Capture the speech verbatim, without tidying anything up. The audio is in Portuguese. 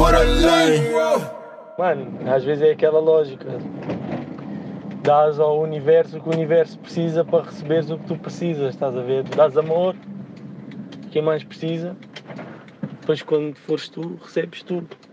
além. Mano, às vezes é aquela lógica. Dás ao universo o que o universo precisa para receberes o que tu precisas, estás a ver? Dás amor, quem mais precisa, depois quando fores tu, recebes tudo.